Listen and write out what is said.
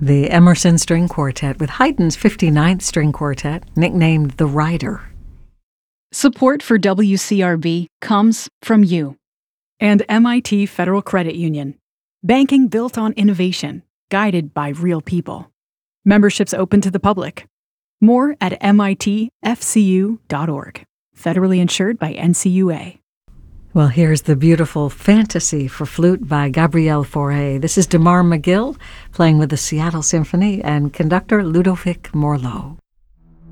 The Emerson String Quartet with Haydn's 59th String Quartet, nicknamed the Rider. Support for WCRB comes from you. And MIT Federal Credit Union. Banking built on innovation, guided by real people. Memberships open to the public. More at mitfcu.org. Federally insured by NCUA. Well, here's the beautiful Fantasy for Flute by Gabriel Fauré. This is Damar McGill playing with the Seattle Symphony and conductor Ludovic Morlot.